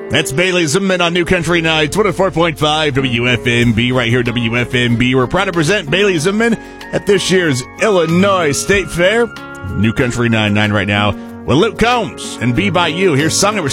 That's Bailey Zimmerman on New Country Nights, 104.5 WFMB, right here at WFMB. We're proud to present Bailey Zimmerman at this year's Illinois State Fair. New Country 99 right now with Luke Combs and Be By You. Here's song number